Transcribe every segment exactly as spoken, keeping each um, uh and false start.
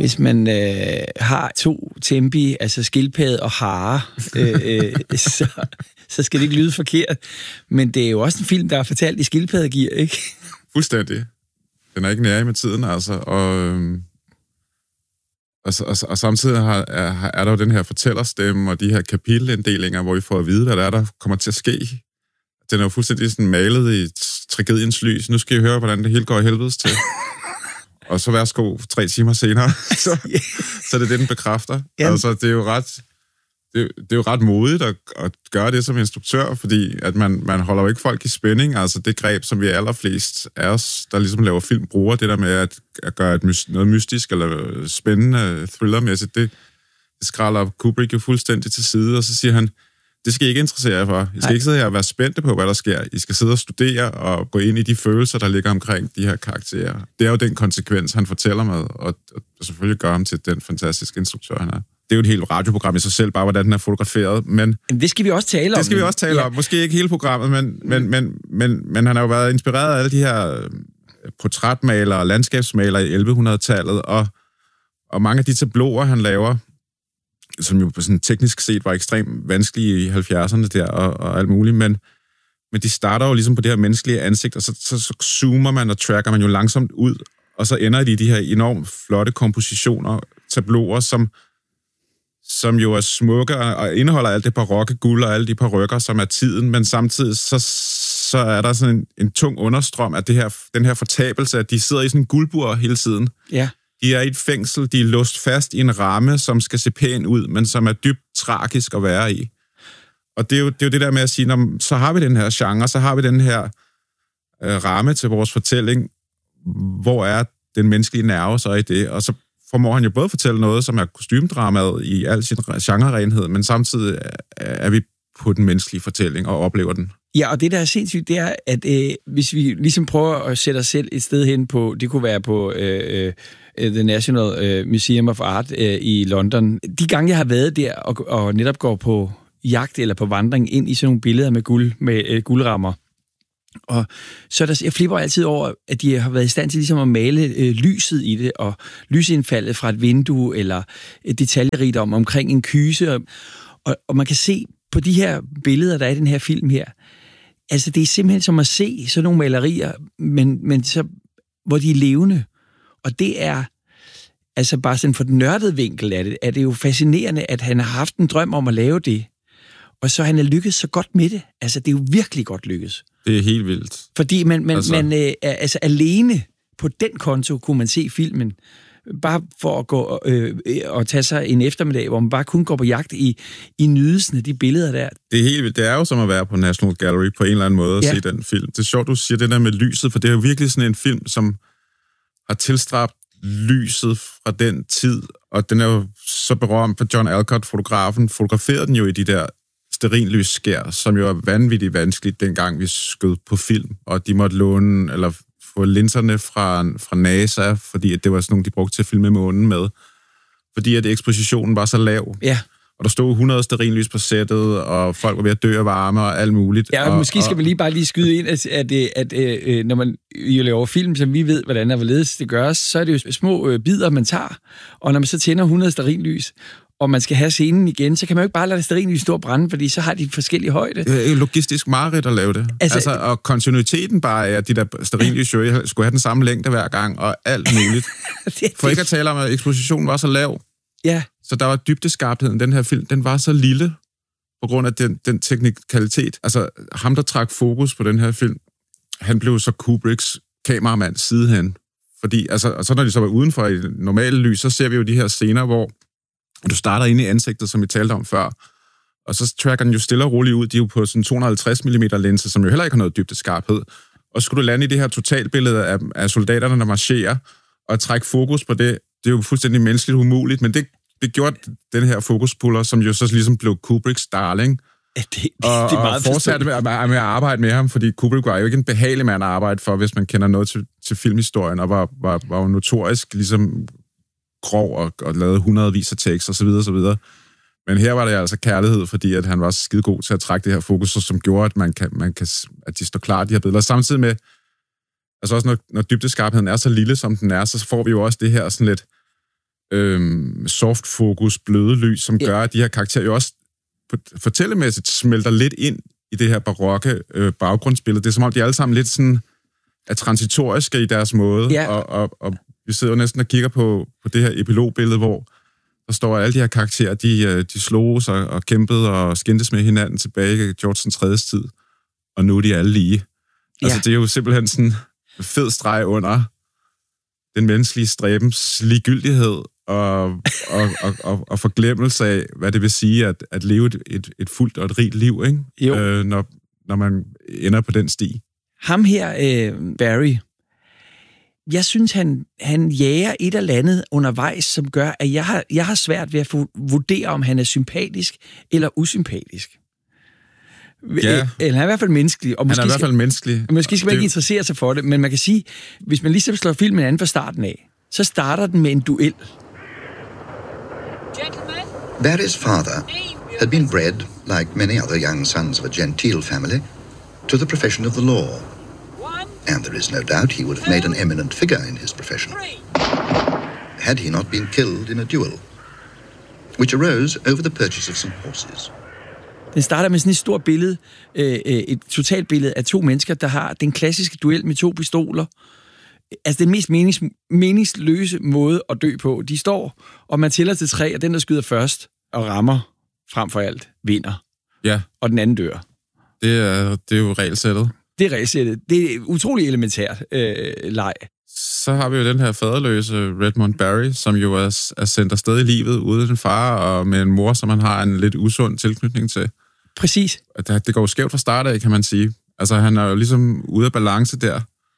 hvis man øh, har to tempi, altså skildpadde og hare, øh, øh, så, så skal det ikke lyde forkert. Men det er jo også en film, der er fortalt i skildpaddegear, ikke? Fuldstændig. Den er ikke nære med tiden, altså. Og, øhm, og, og, og samtidig har, er, er der jo den her fortællerstemme og de her kapitelinddelinger, hvor vi får at vide, hvad der er, der kommer til at ske. Den er jo fuldstændig sådan malet i tragediens lys. Nu skal I høre, hvordan det hele går i helvedes til. Og så værsgo tre timer senere, så, så det er det, den bekræfter. Jamen. Altså, det er jo ret, det, det er jo ret modigt at, at gøre det som instruktør, fordi at man, man holder jo ikke folk i spænding. Altså, det greb, som vi allerflest af os, der ligesom laver film, bruger det der med at, at gøre et, noget mystisk eller spændende, thrillermæssigt, det, det skræller Kubrick jo fuldstændig til side, og så siger han, det skal I ikke interessere jer for. I skal Nej. ikke sidde her og være spændte på, hvad der sker. I skal sidde og studere og gå ind i de følelser, der ligger omkring de her karakterer. Det er jo den konsekvens, han fortæller med, og, og selvfølgelig gør ham til den fantastiske instruktør, han er. Det er jo et helt radioprogram i sig selv, bare hvordan den er fotograferet, men... Det skal vi også tale om. Det skal vi også tale ja. om. Måske ikke hele programmet, men, men, men, men, men han har jo været inspireret af alle de her portrætmalere og landskabsmalere i elleve hundrede-tallet, og, og mange af de tableauer, han laver, som jo sådan teknisk set var ekstremt vanskelige i halvfjerdserne der og, og alt muligt, men, men de starter jo ligesom på det her menneskelige ansigt, og så, så, så zoomer man og tracker man jo langsomt ud, og så ender de i de her enormt flotte kompositioner, tableauer, som, som jo er smukke og indeholder alt det barokke guld og alle de parykker, som er tiden, men samtidig så, så er der sådan en, en tung understrøm af det her, den her fortabelse, at de sidder i sådan en guldbur hele tiden. Ja. De er i et fængsel, de er låst fast i en ramme, som skal se pæn ud, men som er dybt tragisk at være i. Og det er jo det, er jo det der med at sige, når, så har vi den her genre, så har vi den her øh, ramme til vores fortælling. Hvor er den menneskelige nerve så i det? Og så formår han jo både at fortælle noget, som er kostymedramaet i al sin genrerenhed, men samtidig er vi på den menneskelige fortælling og oplever den. Ja, og det, der er sindssygt, det er, at øh, hvis vi ligesom prøver at sætte os selv et sted hen på, det kunne være på øh, øh, The National øh, Museum of Art øh, i London. De gange, jeg har været der og, og netop går på jagt eller på vandring ind i sådan nogle billeder med guld, med øh, guldrammer, og så der, jeg flipper altid over, at de har været i stand til ligesom at male øh, lyset i det, og lysindfaldet fra et vindue, eller øh, detaljerigdom omkring en kyse, og, og, og man kan se på de her billeder, der er i den her film her, altså det er simpelthen som at se sådan nogle malerier, men, men så, hvor de er levende. Og det er, altså bare sådan for den nørdede vinkel af det, er det jo fascinerende, at han har haft en drøm om at lave det, og så han er lykkedes så godt med det. Altså det er jo virkelig godt lykkedes. Det er helt vildt. Fordi man, man, altså... man øh, altså alene på den konto kunne man se filmen, bare for at gå øh, og tage sig en eftermiddag, hvor man bare kun går på jagt i, i nydelsen af de billeder der. Det er helt vildt. Det er jo som at være på National Gallery på en eller anden måde at ja. se den film. Det er sjovt, du siger det der med lyset, for det er jo virkelig sådan en film, som har tilstræbt lyset fra den tid, og den er jo så berømt, for John Alcott, fotografen, fotograferede den jo i de der stearinlysskær, som jo er vanvittigt vanskeligt, dengang vi skød på film, og de måtte låne, eller få linserne fra, fra NASA, fordi at det var sådan nogle, de brugte til at filme månen med, fordi at ekspositionen var så lav. Ja. Og der stod hundrede stearinlys på sættet, og folk var ved at dø af varme og alt muligt. Ja, og, og måske skal man lige bare lige skyde ind, at, at, at, at, at når man jo laver film, som vi ved, hvordan der hvorledes det gøres, så er det jo små bidder, man tager, og når man så tænder hundrede stearinlys, og man skal have scenen igen, så kan man jo ikke bare lade det stearinlys stå og brænde, fordi så har de forskellige højde. Det er logistisk mareridt at lave det. Altså, altså, og kontinuiteten bare er, at de der stearinlys jo skulle have den samme længde hver gang, og alt muligt. det, For ikke at tale om, at ekspositionen var så lav. Ja. Så der var dybdeskarpheden. Den her film, den var så lille, på grund af den, den teknikalitet. Altså, ham, der trak fokus på den her film, han blev så Kubricks kameramand sidehen. Fordi, altså, og så når de så var udenfor i normale lys, så ser vi jo de her scener, hvor du starter inde i ansigtet, som vi talte om før, og så tracker den jo stille og roligt ud. De er jo på sådan to hundrede og halvtreds millimeter linse, som jo heller ikke har noget dybdeskarphed. Og så skulle du lande i det her totalbillede af, af soldaterne, der marcherer, og trække fokus på det. Det er jo fuldstændig menneskeligt umuligt, men det, det gjorde den her fokuspuller, som jo så ligesom blev Kubricks darling. Ja, det, det, og, det er meget og fortsatte med, med at arbejde med ham, fordi Kubrick var jo ikke en behagelig mand at arbejde for, hvis man kender noget til, til filmhistorien, og var, var, var jo notorisk ligesom grov og, og lavede hundredvis af tekst og så videre, så videre. Men her var det altså kærlighed, fordi at han var skide god til at trække det her fokus, som gjorde, at, man kan, man kan, at de står klar, de her billeder. Samtidig med, altså også når, når dybdeskarpheden er så lille, som den er, så får vi jo også det her sådan lidt øhm, soft fokus, bløde lys, som ja. gør, at de her karakterer jo også fortællemæssigt smelter lidt ind i det her barokke øh, baggrundsbillede. Det er som om, de alle sammen lidt sådan er transitoriske i deres måde, ja. og, og, og vi sidder jo næsten og kigger på, på det her epilogbillede, hvor der står, at alle de her karakterer, de, de slog sig og kæmpede og skændtes med hinanden tilbage i George den tredjes tid, og nu er de alle lige. Ja. Altså, det er jo simpelthen sådan en fed streg under den menneskelige stræbens ligegyldighed og, og, og, og, og forglemmelse af, hvad det vil sige at, at leve et, et, et fuldt og et rigt liv, ikke? Øh, når, når man ender på den sti. Ham her, øh, Barry, jeg synes, han, han jager et eller andet undervejs, som gør, at jeg har, jeg har svært ved at vurdere, om han er sympatisk eller usympatisk. Ja. Eller han er i hvert fald menneskelig. Og han er i hvert fald menneskelig. Og måske skal man ikke interessere sig for det, men man kan sige, hvis man ligesom slår filmen an fra starten af, så starter den med en duel. Barry's father had been bred, like many other young sons of a genteel family, to the profession of the law. And there is no doubt he would have made an eminent figure in his profession, had he not been killed in a duel, which arose over the purchase of some horses. Den starter med sådan et stort billede, øh, et totalt billede af to mennesker, der har den klassiske duel med to pistoler. Altså den mest menings, meningsløse måde at dø på. De står, og man tæller til tre, og den, der skyder først og rammer frem for alt, vinder. Ja. Og den anden dør. Det er, det er jo regelsættet. Det er regelsættet. Det er utrolig elementært øh, leg. Så har vi jo den her faderløse Redmond Barry, som jo er, er sendt afsted i livet uden en far og med en mor, som han har en lidt usund tilknytning til. Præcis. Det, det går jo skævt fra start af, kan man sige. Altså, han er jo ligesom ude af balance der.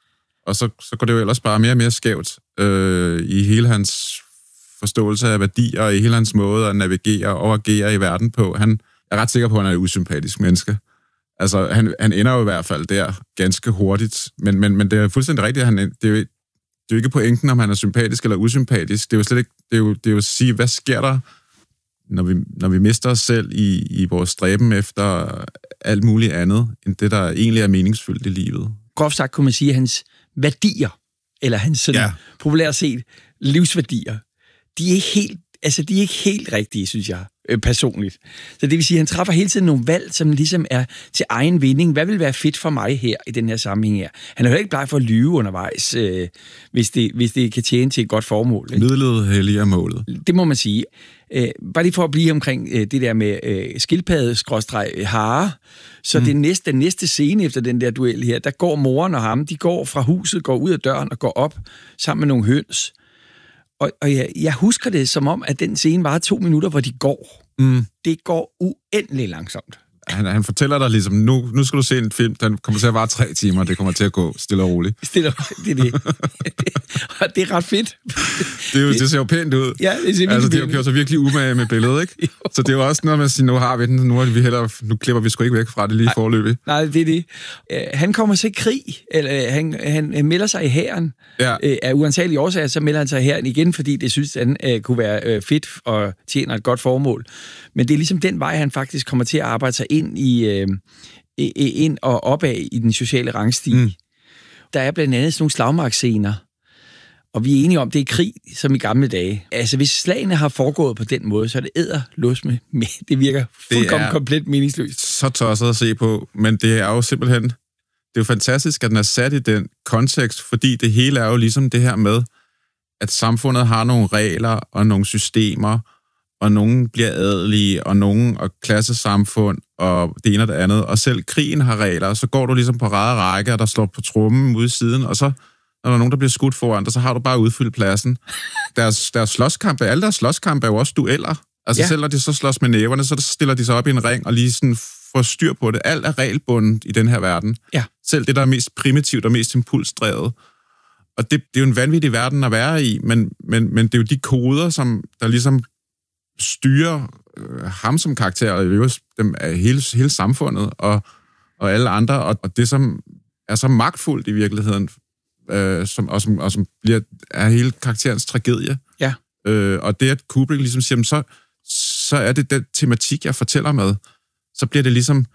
Og så, så går det jo ellers bare mere og mere skævt øh, i hele hans forståelse af værdier, og i hele hans måde at navigere og agere i verden på. Han er ret sikker på, at han er et usympatisk menneske. Altså, han, han ender jo i hvert fald der ganske hurtigt. Men, men, men det er fuldstændig rigtigt, at han, det, er jo, det er jo ikke pointen, om han er sympatisk eller usympatisk. Det er jo slet ikke, det er jo, det er jo at sige, hvad sker der, når vi, når vi mister os selv i, i vores stræben efter alt muligt andet, end det, der egentlig er meningsfyldt i livet. Groft sagt kunne man sige, at hans værdier, eller hans sådan ja. populært set livsværdier, de er ikke helt, altså de er ikke helt rigtige, synes jeg, øh, personligt. Så det vil sige, at han træffer hele tiden nogle valg, som ligesom er til egen vinding. Hvad vil være fedt for mig her, i den her sammenhæng her? Han er jo ikke bleg for at lyve undervejs, øh, hvis, det, hvis det kan tjene til et godt formål. Midlet helliger målet. Det må man sige. Øh, bare lige for at blive omkring øh, det der med øh, skildpadde-hare, så mm. det næste, den næste scene efter den der duel her, der går moren og ham, de går fra huset, går ud af døren og går op sammen med nogle høns. Og, og jeg, jeg husker det som om, at den scene var to minutter, hvor de går. Mm. Det går uendelig langsomt. Han, han fortæller dig ligesom, nu, nu skal du se en film, den kommer til at vare tre timer, det kommer til at gå stille og roligt. Stille og roligt, det er det. Og det er ret fedt. Det, er jo, det ser jo pænt ud. Ja, det ser altså, det har gjort sig virkelig umage med billedet, ikke? Så det er jo også noget med at sige, nu har vi den, nu, er vi hellere, nu klipper vi sgu ikke væk fra det lige forløbig. Nej, det er det. Uh, han kommer så i krig, eller han, han melder sig i hæren. Ja. Uh, af uansagelige årsager, så melder han sig i hæren igen, fordi det synes, han uh, kunne være uh, fedt og tjener et godt formål. Men det er ligesom den vej, han faktisk kommer til at arbejde sig ind i uh, ind og opad i den sociale rangstige. Mm. Der er blandt andet sådan nogle slagmarksscener, og vi er enige om, det er krig, som i gamle dage. Altså, hvis slagene har foregået på den måde, så er det æderløs med. Det virker fuldkommen komplet meningsløst. Så tosset at se på, men det er jo simpelthen, det er jo fantastisk, at den er sat i den kontekst, fordi det hele er jo ligesom det her med, at samfundet har nogle regler og nogle systemer, og nogen bliver adelige, og nogen og klassesamfund, og det ene og det andet. Og selv krigen har regler, og så går du ligesom på rad række, og der slår på trommen ude i siden, og så, når der er nogen, der bliver skudt foran dig, så har du bare udfyldt pladsen. Deres, deres slåskampe, alle deres slåskampe er jo også dueller. Altså ja. Selv når de så slås med næverne, så stiller de sig op i en ring, og lige sådan får styr på det. Alt er regelbundet i den her verden. Ja. Selv det, der er mest primitivt og mest impulsdrevet. Og det, det er jo en vanvittig verden at være i, men, men, men det er jo de koder, som der ligesom styrer øh, ham som karakter, og jo dem af hele, hele samfundet, og, og alle andre, og, og det, som er så magtfuldt i virkeligheden, øh, som, og, som, og som bliver, er hele karakterens tragedie. Ja. Øh, og det, at Kubrick ligesom siger, så, så er det den tematik, jeg fortæller med. Så bliver det ligesom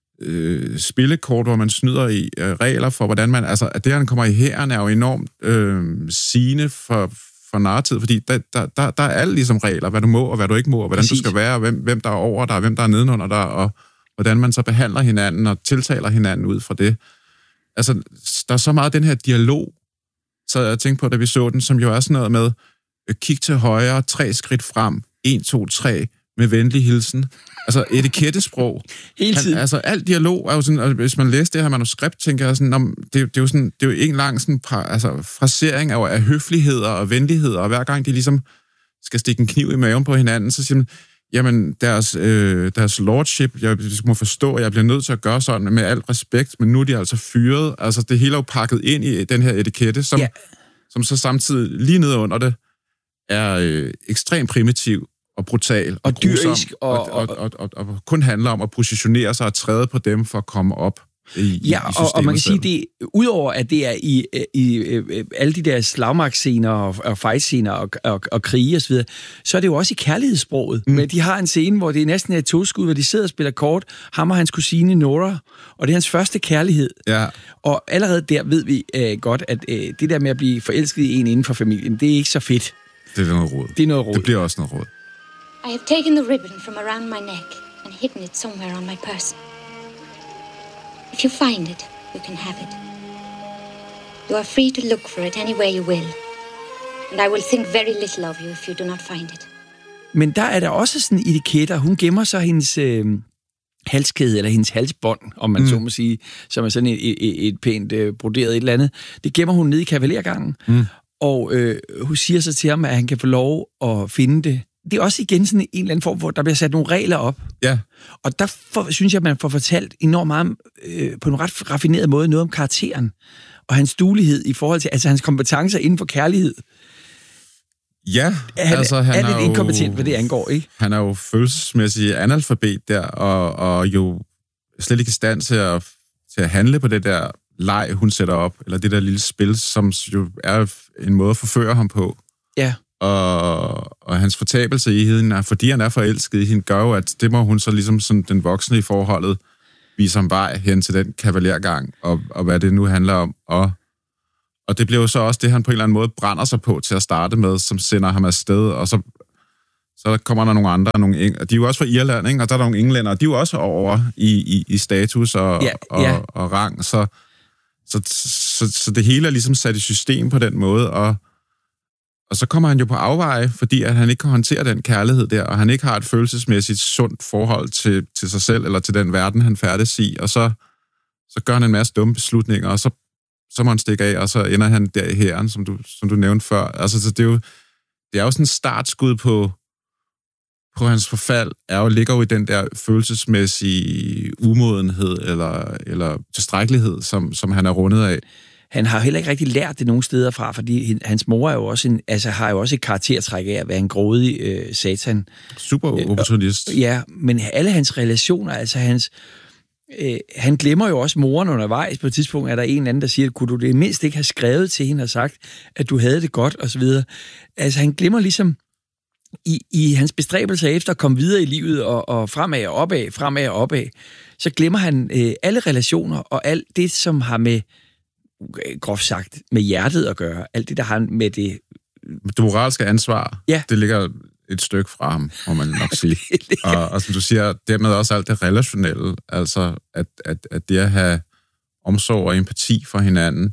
øh, spillekort, hvor man snyder i øh, regler for, hvordan man... Altså, at det, han kommer i hæren, er jo enormt øh, sigende for, for narrativ, fordi der, der, der, der er alle ligesom regler, hvad du må, og hvad du ikke må, og hvordan Præcis. Du skal være, og hvem, hvem der er over dig, og hvem der er nedenunder dig, og hvordan man så behandler hinanden, og tiltaler hinanden ud fra det. Altså, der er så meget den her dialog, så jeg tænkte på, da vi så den, som jo er sådan noget med, kig til højre, tre skridt frem, en, to, tre, med venlig hilsen. Altså, etikettesprog. Hele tiden. Han, altså, al dialog er jo sådan, hvis man læser det her manuskript, tænker jeg sådan, om, det, det, er jo sådan, det er jo en lang sådan, par, altså, frasering af, af høfligheder og venligheder, og hver gang de ligesom skal stikke en kniv i maven på hinanden, så siger man, jamen, deres, øh, deres lordship, jeg må forstå, at jeg bliver nødt til at gøre sådan med al respekt, men nu er de altså fyret. Altså, det hele er jo pakket ind i den her etikette, som, ja. som så samtidig lige nede under det er øh, ekstremt primitiv og brutal og, og dyrisk og, og, og, og, og, og, og kun handler om at positionere sig og træde på dem for at komme op i, ja, i, i og, og man kan selv. sige, det udover at det er i, i, i alle de der slagmarksscener og, og fight-scener og, og, og krige og så videre, så er det jo også i kærlighedssproget. Mm. Men de har en scene, hvor det er næsten et togskud, hvor de sidder og spiller kort, ham og hans kusine Nora, og det er hans første kærlighed. Ja. Og allerede der ved vi øh, godt, at øh, det der med at blive forelsket i en inden for familien, det er ikke så fedt. Det er noget råd. Det er noget råd. Det bliver også noget råd. I have taken the ribbon from around my neck and hidden it somewhere on my person. If you find it, you can have it. You are free to look for it anywhere you will. And I will think very little of you if you do not find it. Men der er der også sådan etiketter. Hun gemmer så hendes øh, halskæde, eller hendes halsbånd, om man mm. så må sige, som er sådan et, et, et pænt øh, broderet et eller andet. Det gemmer hun nede i kavalergangen. Mm. Og øh, hun siger så til ham, at han kan få lov at finde det. Det er også igen sådan en eller anden form, hvor der bliver sat nogle regler op. Ja. Og der for, synes jeg, at man får fortalt enormt meget øh, på en ret raffineret måde noget om karakteren og hans duelighed i forhold til, altså hans kompetencer inden for kærlighed. Ja, han, altså han er, er lidt inkompetent, hvad det angår, ikke? Han er jo følelsesmæssig analfabet der, og, og jo slet ikke i stand til at, til at handle på det der leg, hun sætter op, eller det der lille spil, som jo er en måde at forføre ham på. Ja. Og, og hans fortabelse i hende, fordi han er forelsket i hende, gør jo, at det må hun så ligesom sådan den voksne i forholdet vise ham vej hen til den kavalergang, og, og hvad det nu handler om. Og, og det bliver jo så også det, han på en eller anden måde brænder sig på til at starte med, som sender ham afsted, og så, så kommer der nogle andre, nogle eng- de er jo også fra Irland, ikke? Og der er nogle englænder, og de er jo også over i, i, i status og, ja, og, ja. og, og rang, så, så, så, så det hele er ligesom sat i system på den måde, og Og så kommer han jo på afveje, fordi at han ikke kan håndtere den kærlighed der, og han ikke har et følelsesmæssigt sundt forhold til, til sig selv, eller til den verden, han færdes i, og så, så gør han en masse dumme beslutninger, og så, så må han stikke af, og så ender han der i hæren, som du, som du nævnte før. Altså, så det, er jo, det er jo sådan en startskud på, på hans forfald, er jo, ligger jo i den der følelsesmæssige umodenhed, eller, eller tilstrækkelighed, som, som han er rundet af. Han har heller ikke rigtig lært det nogen steder fra, fordi hans mor er jo også en, altså har jo også et karaktertræk af at være en grådig øh, satan. Super opportunist. Øh, ja, men alle hans relationer, altså hans... Øh, han glemmer jo også moren undervejs. På et tidspunkt er der en eller anden, der siger, kunne du det mindst ikke have skrevet til hende og sagt, at du havde det godt, og så videre. Altså han glemmer ligesom i, i hans bestræbelser efter at komme videre i livet og, og fremad og opad, fremad og opad, så glemmer han øh, alle relationer og alt det, som har med groft sagt, med hjertet at gøre. Alt det, der har med det... Det moralske ansvar, ja. Det ligger et stykke fra ham, må man nok sige. og, og som du siger, dermed også alt det relationelle, altså at, at, at det at have omsorg og empati for hinanden,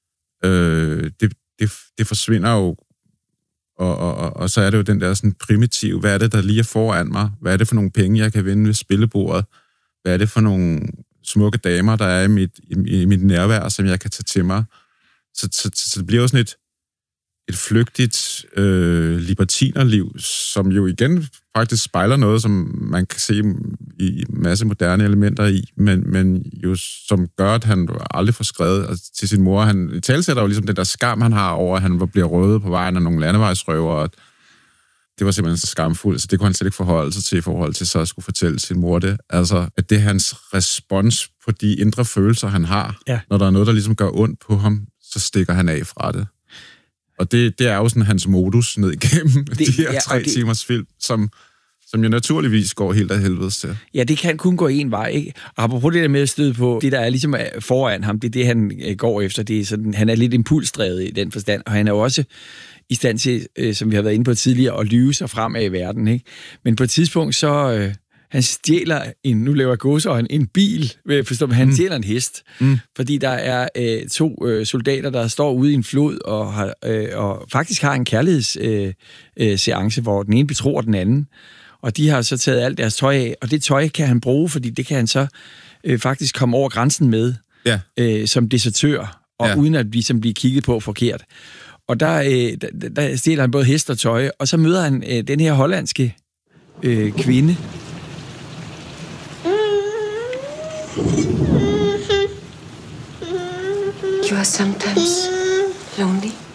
øh, det, det, det forsvinder jo, og, og, og, og så er det jo den der sådan primitive, hvad er det, der lige er foran mig? Hvad er det for nogle penge, jeg kan vinde ved spillebordet? Hvad er det for nogle smukke damer, der er i mit, i, i mit nærvær, som jeg kan tage til mig. Så, så, så det bliver jo sådan et, et flygtigt øh, libertinerliv, som jo igen faktisk spejler noget, som man kan se i en masse moderne elementer i, men, men jo som gør, at han aldrig får skrevet til sin mor. Han talsætter jo ligesom den der skam, han har over, at han bliver røvet på vejen af nogle landevejsrøver, og det var simpelthen så skamfuldt, så det kunne han slet ikke forholde sig til i forhold til så at skulle fortælle sin mor det. Altså, at det er hans respons på de indre følelser, han har. Ja. Når der er noget, der ligesom gør ondt på ham, så stikker han af fra det. Og det, det er jo sådan hans modus ned igennem det, de her ja, tre det... timers film, som, som jo naturligvis går helt af helvedes til. Ja, det kan kun gå en vej, ikke? Og apropos det der med at støde på, det der er ligesom foran ham, det er det, han går efter. Det er sådan, han er lidt impulsdrevet i den forstand, og han er jo også i stand til, øh, som vi har været inde på tidligere, at lyve sig fremad i verden, ikke? Men på et tidspunkt, så... Øh, han stjæler en, nu laver jeg gåseøjne, en bil, forstår man, han mm. stjæler en hest, mm. fordi der er øh, to øh, soldater, der står ude i en flod og, har, øh, og faktisk har en kærlighedsseance, øh, øh, hvor den ene betror den anden, og de har så taget alt deres tøj af, og det tøj kan han bruge, fordi det kan han så øh, faktisk komme over grænsen med, ja. øh, som desertør, og ja. uden at ligesom blive kigget på forkert. Og der, øh, der, der stjæler han både hest og tøj, og så møder han øh, den her hollandske øh, kvinde. You are sometimes lonely.